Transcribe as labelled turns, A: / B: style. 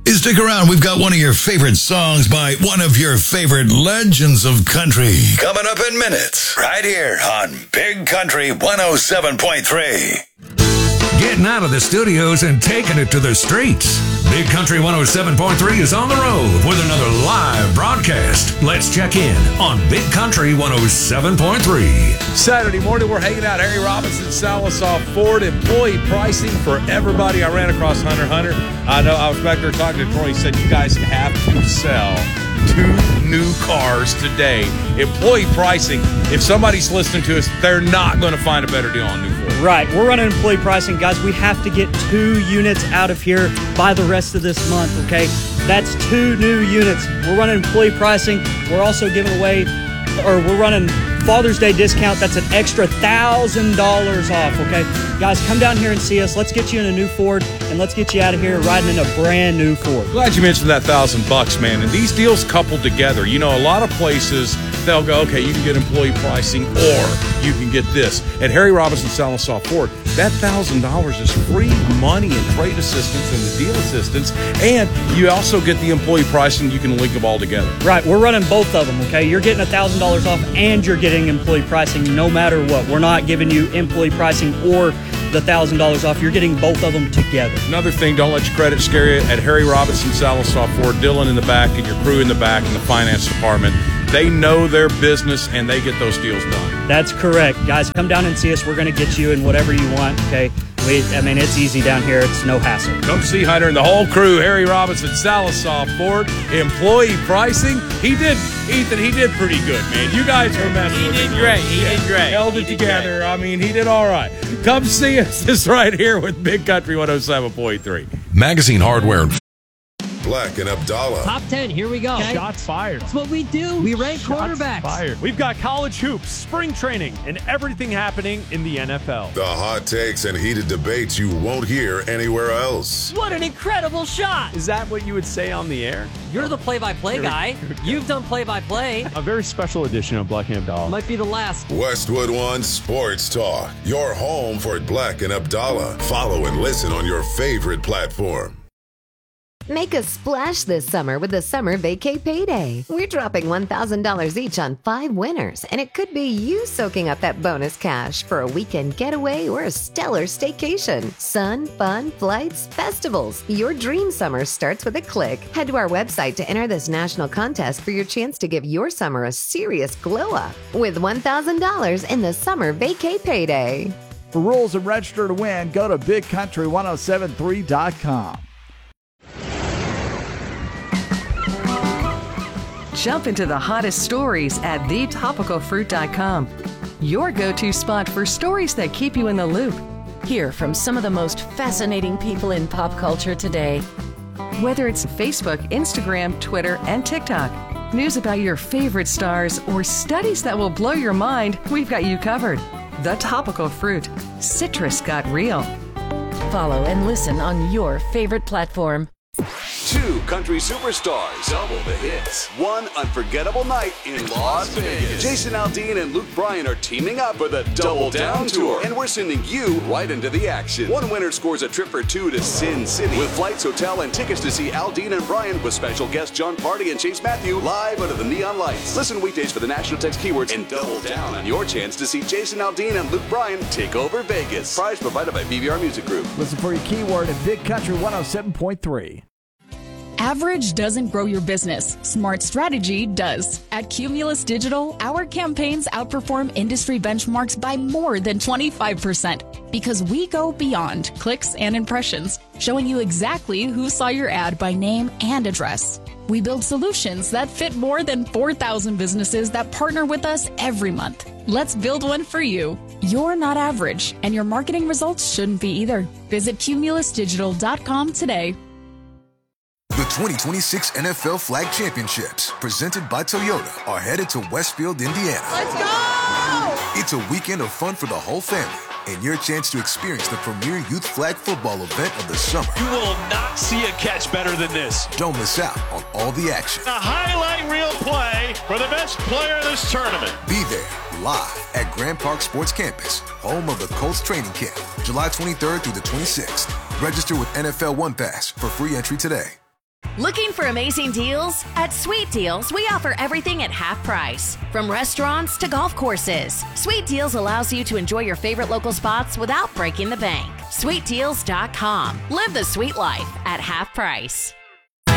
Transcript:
A: Stick around. We've got one of your favorite songs by one of your favorite legends of country coming up in minutes right here on Big Country 107.3. Getting out of the studios and taking it to the streets. Big Country 107.3 is on the road with another live broadcast. Let's check in on Big Country 107.3.
B: Saturday morning, we're hanging out. Harry Robinson, Sallisaw Ford, employee pricing for everybody. I ran across Hunter. I know I was back there talking to Troy. He said, you guys have to sell 2 new cars today. Employee pricing. If somebody's listening to us, they're not going to find a better deal on new Ford.
C: Right. We're running employee pricing. Guys, we have to get 2 units out of here by the rest of this month, okay? That's 2 new units. We're running employee pricing. We're also giving away, or we're running Father's Day discount. That's an extra $1,000 off, okay? Guys, come down here and see us. Let's get you in a new Ford, and let's get you out of here riding in a brand new Ford.
B: Glad you mentioned that $1,000, man. And these deals coupled together. You know, a lot of places, they'll go, okay, you can get employee pricing or you can get this. At Harry Robinson, Sallisaw Ford, that $1,000 is free money and trade assistance and the deal assistance. And you also get the employee pricing. You can link them all together.
C: Right. We're running both of them, okay? You're getting $1,000 off and you're getting employee pricing no matter what. We're not giving you employee pricing or the $1,000 off. You're getting both of them together.
B: Another thing, don't let your credit scare you. At Harry Robinson, Sallisaw Ford, Dylan in the back and your crew in the back in the finance department, they know their business and they get those deals done.
C: That's correct. Guys, come down and see us. We're going to get you in whatever you want, okay? It's easy down here. It's no hassle.
B: Come see Hunter and the whole crew. Harry Robinson, Sallisaw Ford, employee pricing. Ethan, he did pretty good, man. You guys were messing with him.
D: He did great.
B: Held it together. I mean, he did all right. Come see us. This right here with Big Country 107.3.
A: Magazine Hardware.
E: Black and Abdallah.
D: Top 10, here we go.
F: Okay. Shots fired.
D: That's what we do. We rank quarterbacks.
F: Fired. We've got college hoops, spring training, and everything happening in the NFL.
E: The hot takes and heated debates you won't hear anywhere else.
D: What an incredible shot.
F: Is that what you would say on the air?
D: You're the play-by-play guy. You've done play-by-play.
F: A very special edition of Black and Abdallah.
D: Might be the last.
E: Westwood One Sports Talk. Your home for Black and Abdallah. Follow and listen on your favorite platform.
G: Make a splash this summer with the Summer Vacay Payday. We're dropping $1,000 each on 5 winners, and it could be you soaking up that bonus cash for a weekend getaway or a stellar staycation. Sun, fun, flights, festivals. Your dream summer starts with a click. Head to our website to enter this national contest for your chance to give your summer a serious glow up with $1,000 in the Summer Vacay Payday.
H: For rules and register to win, go to BigCountry1073.com.
I: Jump into the hottest stories at thetopicalfruit.com. Your go-to spot for stories that keep you in the loop.
J: Hear from some of the most fascinating people in pop culture today.
I: Whether it's Facebook, Instagram, Twitter, and TikTok, news about your favorite stars, or studies that will blow your mind, we've got you covered. The Topical Fruit. Citrus got real.
J: Follow and listen on your favorite platform.
K: 2 country superstars, double the hits, 1 unforgettable night in Las Vegas. Jason Aldean and Luke Bryan are teaming up for the Double Down Tour, and we're sending you right into the action. 1 winner scores a trip for 2 to Sin City with flights, hotel, and tickets to see Aldean and Bryan with special guests John Party and Chase Matthew live under the neon lights. Listen weekdays for the national text keywords and double down on your chance to see Jason Aldean and Luke Bryan take over Vegas. Prize provided by BBR Music Group.
H: Listen for your keyword at Big Country 107.3.
L: Average doesn't grow your business. Smart strategy does. At Cumulus Digital, our campaigns outperform industry benchmarks by more than 25% because we go beyond clicks and impressions, showing you exactly who saw your ad by name and address. We build solutions that fit more than 4,000 businesses that partner with us every month. Let's build one for you. You're not average, and your marketing results shouldn't be either. Visit cumulusdigital.com today.
M: The 2026 NFL Flag Championships, presented by Toyota, are headed to Westfield, Indiana.
N: Let's go!
M: It's a weekend of fun for the whole family and your chance to experience the premier youth flag football event of the summer.
O: You will not see a catch better than this.
M: Don't miss out on all the action.
O: A highlight reel play for the best player of this tournament.
M: Be there live at Grand Park Sports Campus, home of the Colts training camp, July 23rd through the 26th. Register with NFL One Pass for free entry today.
J: Looking for amazing deals? At Sweet Deals, we offer everything at half price. From restaurants to golf courses, Sweet Deals allows you to enjoy your favorite local spots without breaking the bank. SweetDeals.com. Live the sweet life at half price.